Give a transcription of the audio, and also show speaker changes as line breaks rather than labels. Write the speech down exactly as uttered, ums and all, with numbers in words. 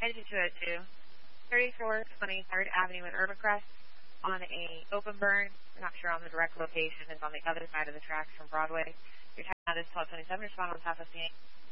Engine two oh two, thirty-four twenty-third Avenue in Urban Crest on a open burn. We're not sure on the direct location. It's on the other side of the tracks from Broadway. Your time is twelve twenty-seven. Respond on top of scene.